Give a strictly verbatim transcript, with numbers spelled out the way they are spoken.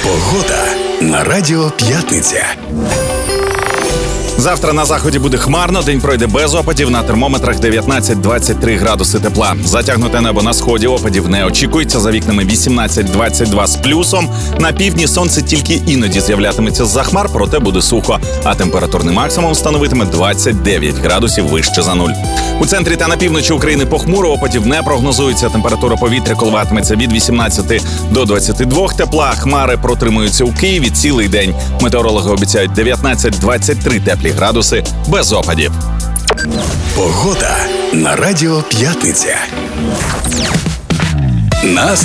Погода на Радіо П'ятниця. Завтра на заході буде хмарно, день пройде без опадів, на термометрах дев'ятнадцять-двадцять три градуси тепла. Затягнуте небо на сході, опадів не очікується, за вікнами вісімнадцять-двадцять два з плюсом. На півдні сонце тільки іноді з'являтиметься з-за хмар, проте буде сухо, а температурний максимум становитиме двадцять дев'ять градусів вище за нуль. У центрі та на півночі України похмуро, опадів не прогнозується, температура повітря коливатиметься від вісімнадцяти до двадцяти двох тепла, хмари протримуються у Києві цілий день. Метеорологи обіцяють дев'ятнадцять-двадцять три теплі градуси без опадів. Погода на Радіо П'ятниця. Настрій